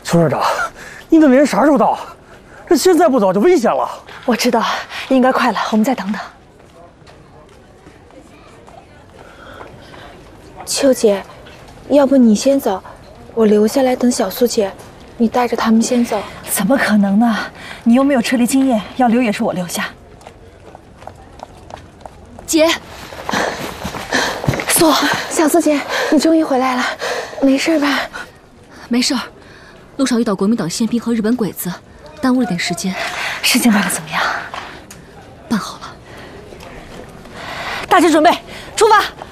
邱社长，你那人啥时候到？这现在不走就危险了。 我知道，应该快了，我们再等等。 秋姐，要不你先走，我留下来等小苏姐，你带着他们先走。 怎么可能呢？你又没有车厘经验，要留也是我留下。 姐， 苏，小苏姐，你终于回来了，没事吧？ 没事儿，路上遇到国民党宪兵和日本鬼子，耽误了点时间。 事情办得怎么样？ 办好了。 大家准备出发。